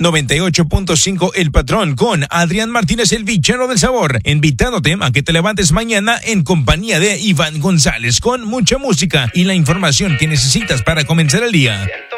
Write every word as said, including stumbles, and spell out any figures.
noventa y ocho punto cinco El Patrón con Adrián Martínez, el bichero del sabor, invitándote a que te levantes mañana en compañía de Iván González con mucha música y la información que necesitas para comenzar el día.